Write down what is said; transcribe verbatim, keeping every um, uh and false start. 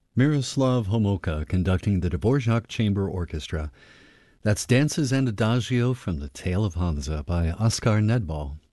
Miroslav Homolka conducting the Dvorak Chamber Orchestra. That's Dances and Adagio from the Tale of Hansa by Oskar Nedbal.